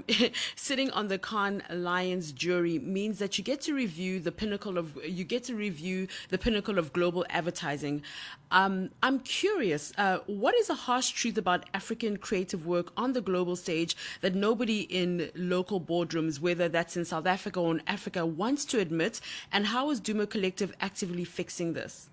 sitting on the Cannes Lions jury means that you get to review the pinnacle of global advertising. I'm curious, what is a harsh truth about African creative work on the global stage that nobody in local boardrooms, whether that's in South Africa or in Africa, wants to admit? And how is Duma Collective actively fixing this?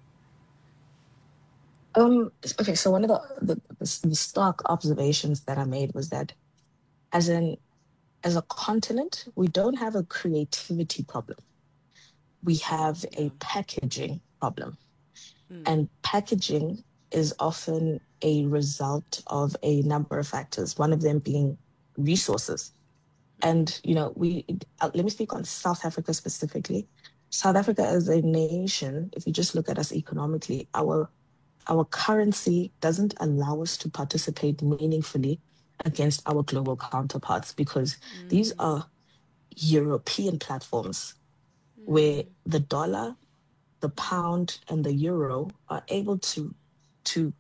Okay, so one of the stark observations that I made was that as an as a continent, we don't have a creativity problem. We have a Yeah. packaging problem. Mm. And packaging is often a result of a number of factors, one of them being resources. And, let me speak on South Africa specifically. South Africa as a nation, if you just look at us economically, our currency doesn't allow us to participate meaningfully against our global counterparts because these Mm. are European platforms where Mm. the dollar, the pound, and the euro are able to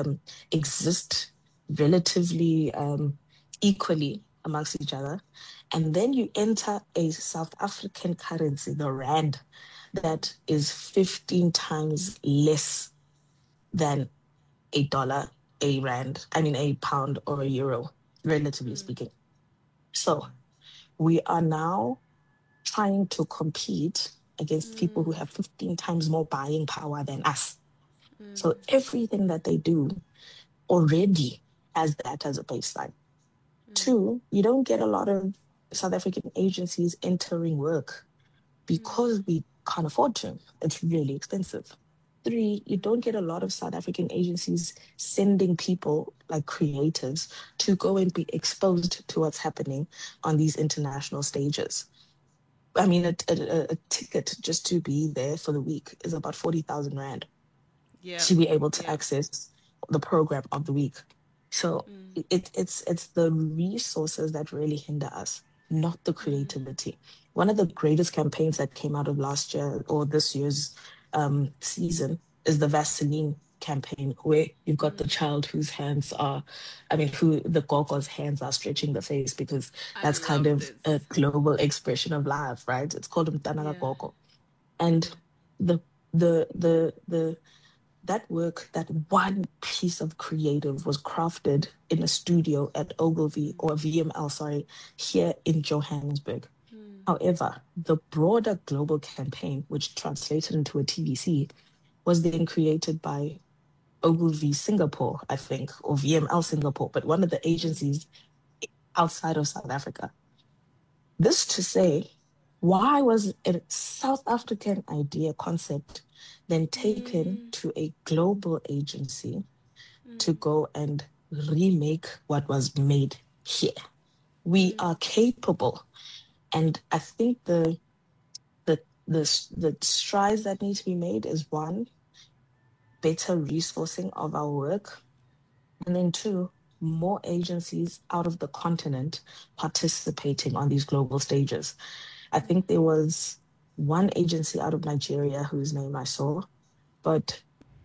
exist relatively equally amongst each other. And then you enter a South African currency, the rand, that is 15 times less than a dollar, a rand, I mean, a pound or a euro, relatively Mm. speaking. So we are now trying to compete against people who Mm. have 15 times more buying power than us. Mm. So everything that they do already has that as a baseline. Mm. Two, you don't get a lot of South African agencies entering work Mm. because we can't afford to. It's really expensive. Three, you don't get a lot of South African agencies sending people like creatives to go and be exposed to what's happening on these international stages. I mean, a ticket just to be there for the week is about 40,000 Rand Yeah. to be able to Yeah. access the program of the week. So Mm. it's the resources that really hinder us, not the Mm. creativity. One of the greatest campaigns that came out of last year or this year's season is the Vaseline campaign, where you've got the Mm. child whose hands are, I mean, who the gogo's hands are stretching the face because I that's kind love of a this. global expression of love, right? It's called Mtana Yeah. Gogo. And the the that work, that one piece of creative was crafted in a studio at Ogilvy or VML, sorry, here in Johannesburg. Mm. However, the broader global campaign, which translated into a TVC, was then created by Ogilvy Singapore, I think, or VML Singapore, but one of the Mm. agencies outside of South Africa. This to say, why was a South African idea concept then taken Mm. to a global agency to Mm. go and remake what was made here? We Mm. are capable. And I think the strides that need to be made is one, better resourcing of our work, and then two, more agencies out of the continent participating on these global stages. I think there was one agency out of Nigeria whose name I saw, but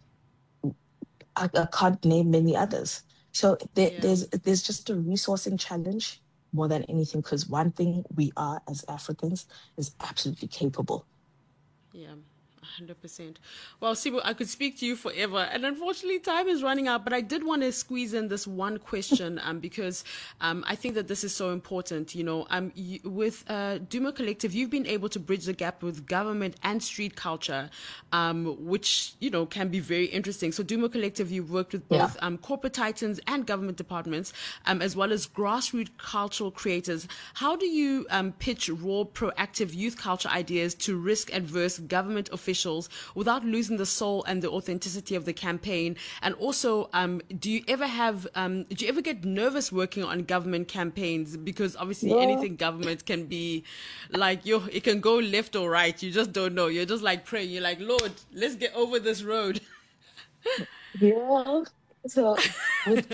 I can't name many others. So Yeah. there's just a resourcing challenge more than anything, because one thing we are as Africans is absolutely capable. Yeah. 100%. Well, Sibu, I could speak to you forever, and unfortunately, time is running out. But I did want to squeeze in this one question, because I think that this is so important. With Duma Collective, you've been able to bridge the gap with government and street culture, which can be very interesting. So, Duma Collective, you've worked with Yeah. both corporate titans and government departments, as well as grassroots cultural creators. How do you pitch raw, proactive youth culture ideas to risk-adverse government officials without losing the soul and the authenticity of the campaign? And also, do you ever get nervous working on government campaigns? Because obviously Yeah. anything government can be like, it can go left or right. You just don't know. You're just like praying. You're like, Lord, let's get over this road. Yeah. So with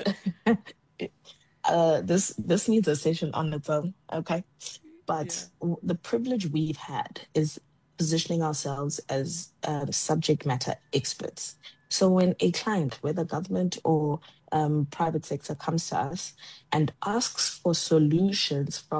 this needs a session on its own, okay? Yeah. But the privilege we've had is positioning ourselves as subject matter experts. So when a client, whether government or private sector, comes to us and asks for solutions from